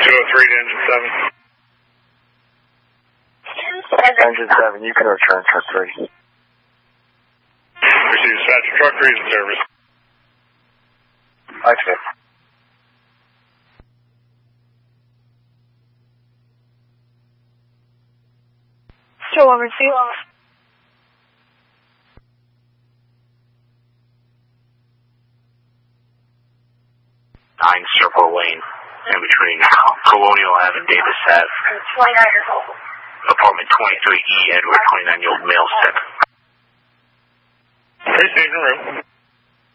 203 to engine 7. Engine 7, you can return truck 3. Receive dispatch, truck 3 is in service. I see. Show over, see over. 9 Circle Lane, in between Colonial Ave and Davis Ave. 29 years old. Apartment 23E, Edward, 29-year-old male, sick. Hey, station room.